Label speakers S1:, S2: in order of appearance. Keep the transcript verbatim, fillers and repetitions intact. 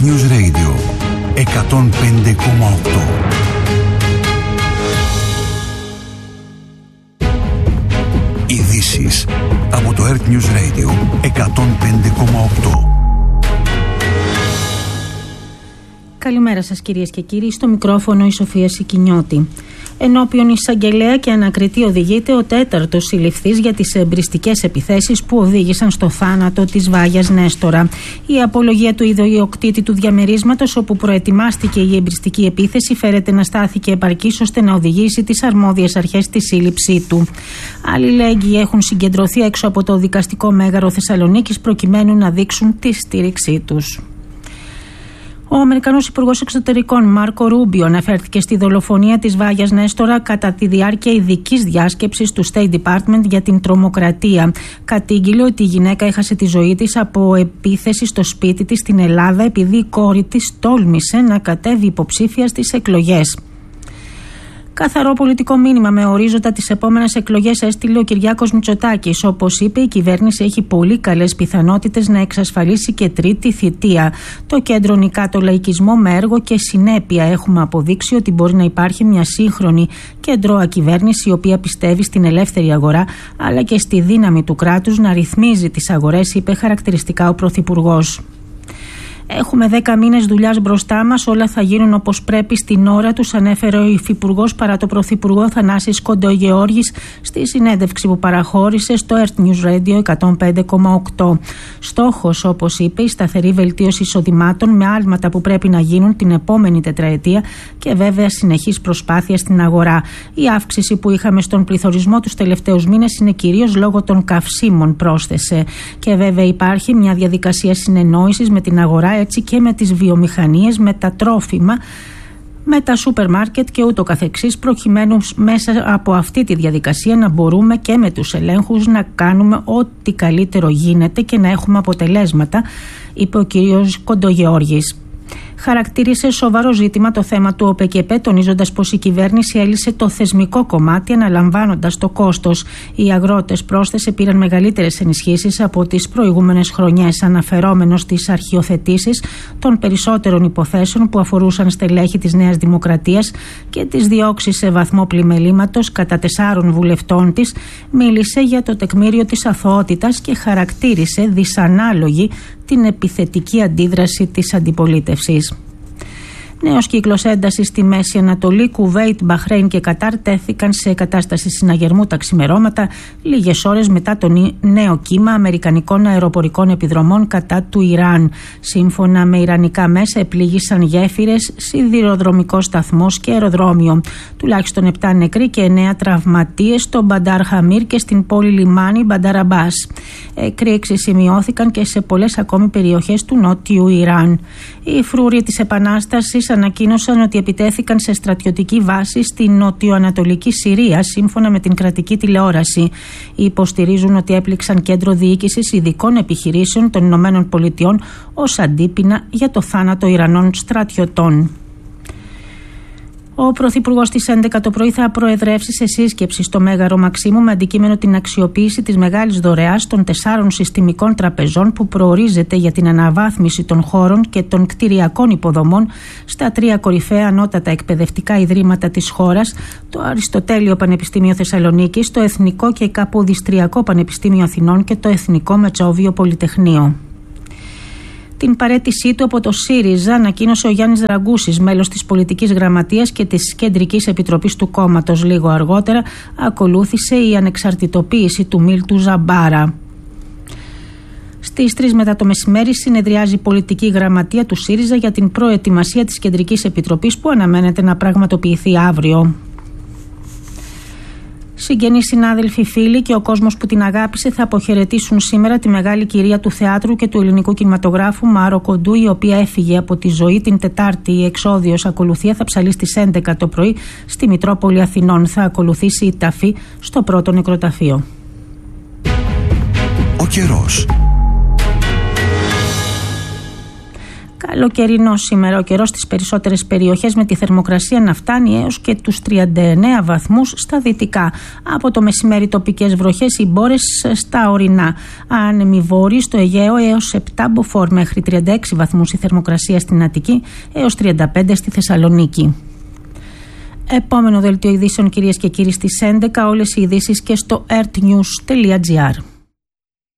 S1: News Radio εκατόν πέντε κόμμα οκτώ. Ειδήσεις από το Earth News Radio εκατόν πέντε κόμμα οκτώ.
S2: Καλημέρα σας κυρίες και κύριοι, στο μικρόφωνο η Σοφία Σικινιώτη. Ενώπιον εισαγγελέα και ανακριτή οδηγείται ο τέταρτος συλληφθής για τις εμπριστικές επιθέσεις που οδήγησαν στο θάνατο της Βάγιας Νέστορα. Η απολογία του ιδιοκτήτη του διαμερίσματος όπου προετοιμάστηκε η εμπριστική επίθεση φέρεται να στάθηκε επαρκής ώστε να οδηγήσει τις αρμόδιες αρχές στη σύλληψή του. Αλληλέγγυοι έχουν συγκεντρωθεί έξω από το δικαστικό μέγαρο Θεσσαλονίκης προκειμένου να δείξουν τη στήριξή τους. Ο Αμερικανός Υπουργός Εξωτερικών Μάρκο Ρούμπιο αναφέρθηκε στη δολοφονία της Βάγιας Νέστορα κατά τη διάρκεια ειδικής διάσκεψης του State Department για την τρομοκρατία. Κατήγγειλε ότι η γυναίκα έχασε τη ζωή της από επίθεση στο σπίτι της στην Ελλάδα επειδή η κόρη της τόλμησε να κατέβει υποψήφια στις εκλογές. Καθαρό πολιτικό μήνυμα με ορίζοντα τις επόμενες εκλογές έστειλε ο Κυριάκος Μητσοτάκης. Όπως είπε, η κυβέρνηση έχει πολύ καλές πιθανότητες να εξασφαλίσει και τρίτη θητεία. Το κέντρο νικά το λαϊκισμό με έργο και συνέπεια. Έχουμε αποδείξει ότι μπορεί να υπάρχει μια σύγχρονη κεντρώα κυβέρνηση η οποία πιστεύει στην ελεύθερη αγορά αλλά και στη δύναμη του κράτους να ρυθμίζει τις αγορές, είπε χαρακτηριστικά ο Πρωθυπουργός. Έχουμε δέκα μήνες δουλειάς μπροστά μας, όλα θα γίνουν όπως πρέπει στην ώρα τους, ανέφερε ο Υφυπουργός παρά το Πρωθυπουργό Θανάσης Κοντογεώργης στη συνέντευξη που παραχώρησε στο Earth News Radio εκατόν πέντε κόμμα οκτώ. Στόχος, όπως είπε, η σταθερή βελτίωση εισοδημάτων με άλματα που πρέπει να γίνουν την επόμενη τετραετία και βέβαια συνεχής προσπάθεια στην αγορά. Η αύξηση που είχαμε στον πληθωρισμό τους τελευταίους μήνες είναι κυρίως λόγω των καυσίμων, πρόσθεσε. Και βέβαια υπάρχει μια διαδικασία συνεννόησης με την αγορά, έτσι και με τις βιομηχανίες, με τα τρόφιμα, με τα σούπερ μάρκετ και ούτω καθεξής, προκειμένου μέσα από αυτή τη διαδικασία να μπορούμε και με τους ελέγχους να κάνουμε ό,τι καλύτερο γίνεται και να έχουμε αποτελέσματα, είπε ο κύριος Κοντογεώργης. Χαρακτήρισε σοβαρό ζήτημα το θέμα του ΟΠΕΚΕΠΕ, τονίζοντας πως η κυβέρνηση έλυσε το θεσμικό κομμάτι αναλαμβάνοντας το κόστος. Οι αγρότες, πρόσθεσε, πήραν μεγαλύτερες ενισχύσεις από τις προηγούμενες χρονιές, αναφερόμενος στις αρχιοθετήσεις των περισσότερων υποθέσεων που αφορούσαν στελέχη της Νέας Δημοκρατίας και τις διώξεις σε βαθμό πλημελήματος κατά τεσσάρων βουλευτών της. Μίλησε για το τεκμήριο της αθωότητας και χαρακτήρισε δυσανάλογη την επιθετική αντίδραση της αντιπολίτευσης. Νέος κύκλος έντασης στη Μέση Ανατολή, Κουβέιτ, Μπαχρέιν και Κατάρ τέθηκαν σε κατάσταση συναγερμού τα ξημερώματα, λίγες ώρες μετά το νέο κύμα αμερικανικών αεροπορικών επιδρομών κατά του Ιράν. Σύμφωνα με ιρανικά μέσα, επλήγησαν γέφυρες, σιδηροδρομικός σταθμός και αεροδρόμιο. Τουλάχιστον επτά νεκροί και εννέα τραυματίες στο Μπαντάρ Χαμίρ και στην πόλη λιμάνι Μπαντάρ Αμπάς. Εκρήξεις σημειώθηκαν και σε πολλές ακόμη περιοχές του νότιου Ιράν. Οι φρούροι της Επανάστασης ανακοίνωσαν ότι επιτέθηκαν σε στρατιωτική βάση στη νοτιοανατολική Συρία, σύμφωνα με την κρατική τηλεόραση. Υποστηρίζουν ότι έπληξαν κέντρο διοίκησης ειδικών επιχειρήσεων των Ηνωμένων Πολιτειών ως αντίπεινα για το θάνατο Ιρανών στρατιωτών. Ο Πρωθυπουργός στις έντεκα το πρωί θα προεδρεύσει σε σύσκεψη στο Μέγαρο Μαξίμου με αντικείμενο την αξιοποίηση της μεγάλης δωρεάς των τεσσάρων συστημικών τραπεζών που προορίζεται για την αναβάθμιση των χώρων και των κτηριακών υποδομών στα τρία κορυφαία ανώτατα εκπαιδευτικά ιδρύματα της χώρας, το Αριστοτέλειο Πανεπιστήμιο Θεσσαλονίκης, το Εθνικό και Καποδιστριακό Πανεπιστήμιο Αθηνών και το Εθνικό Μετσόβιο Πολυτεχνείο. Την παραίτησή του από το ΣΥΡΙΖΑ ανακοίνωσε ο Γιάννης Ραγκούσης, μέλος της πολιτικής γραμματείας και της Κεντρικής Επιτροπής του κόμματος. Λίγο αργότερα ακολούθησε η ανεξαρτητοποίηση του Μίλτου Ζαμπάρα. Στις τρεις μετά το μεσημέρι συνεδριάζει η πολιτική γραμματεία του ΣΥΡΙΖΑ για την προετοιμασία της Κεντρικής Επιτροπής που αναμένεται να πραγματοποιηθεί αύριο. Συγγενείς, συνάδελφοι, φίλοι και ο κόσμος που την αγάπησε θα αποχαιρετήσουν σήμερα τη μεγάλη κυρία του θεάτρου και του ελληνικού κινηματογράφου Μάρο Κοντού, η οποία έφυγε από τη ζωή την Τετάρτη. Η εξόδιος ακολουθία θα ψαλεί στις έντεκα το πρωί στη Μητρόπολη Αθηνών. Θα ακολουθήσει η ταφή στο πρώτο νεκροταφείο.
S1: Ο καιρός.
S2: Καλοκαιρινό σήμερα ο καιρός στις περισσότερες περιοχές, με τη θερμοκρασία να φτάνει έως και τους τριάντα εννέα βαθμούς στα δυτικά. Από το μεσημέρι τοπικές βροχές ή μπόρες στα ορεινά. Άνεμοι βόρειοι στο Αιγαίο έως επτά μποφόρ, μέχρι τριάντα έξι βαθμούς η θερμοκρασία στην Αττική έως τριάντα πέντε στη Θεσσαλονίκη. Επόμενο δελτίο ειδήσεων, κυρίες και κύριοι, στις έντεκα. Όλες οι ειδήσεις και στο earthnews τελεία gr.